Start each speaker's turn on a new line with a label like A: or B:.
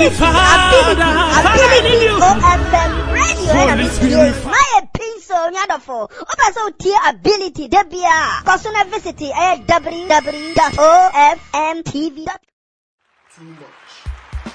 A: OFM radio. My pencil, Yadafo. Also, tier ability, Debia. Personal visit, www.ofmtv.com.